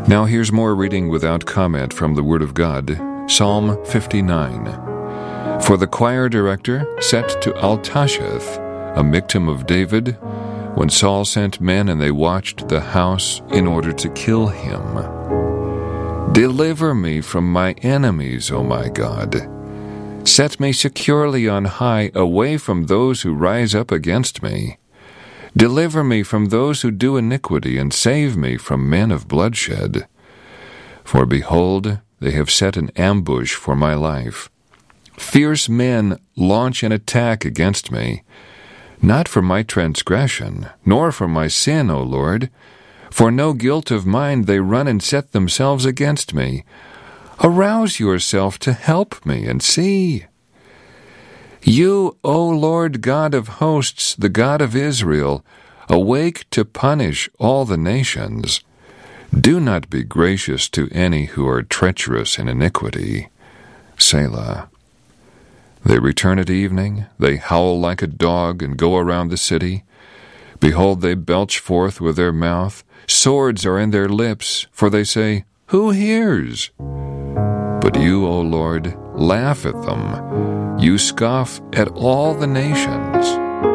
Now here's more reading without comment from the Word of God, Psalm 59. For the choir director set to Altasheth, a Michtam of David, when Saul sent men and they watched the house in order to kill him. Deliver me from my enemies, O my God. Set me securely on high, away from those who rise up against me. Deliver me from those who do iniquity, and save me from men of bloodshed. For behold, they have set an ambush for my life. Fierce men launch an attack against me, not for my transgression, nor for my sin, O Lord. For no guilt of mine they run and set themselves against me. Arouse yourself to help me, and see. You, O Lord God of hosts, the God of Israel, awake to punish all the nations. Do not be gracious to any who are treacherous in iniquity. Selah. They return at evening, they howl like a dog and go around the city. Behold, they belch forth with their mouth. Swords are in their lips, for they say, Who hears? But you, O Lord, laugh at them. You scoff at all the nations.